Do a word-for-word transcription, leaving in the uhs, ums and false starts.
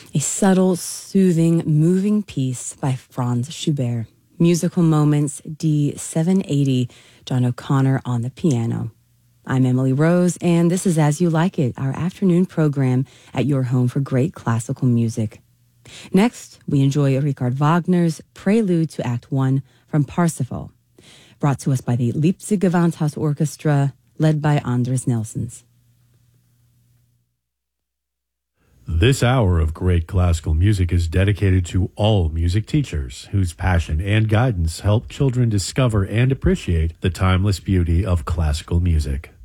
A subtle, soothing, moving piece by Franz Schubert. Musical Moments D seven eighty, John O'Connor on the piano. I'm Emily Rose, and this is As You Like It, our afternoon program at your home for great classical music. Next, we enjoy Richard Wagner's Prelude to Act One from Parsifal, brought to us by the Leipzig Gewandhaus Orchestra, led by Andres Nelsons. This hour of great classical music is dedicated to all music teachers whose passion and guidance help children discover and appreciate the timeless beauty of classical music.